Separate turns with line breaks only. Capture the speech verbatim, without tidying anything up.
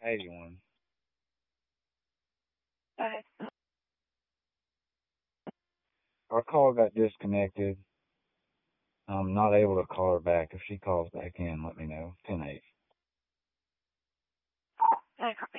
eighty-one.
Okay.
Our call got disconnected. I'm not able to call her back. If she calls back in, let me know. ten eight.
Okay.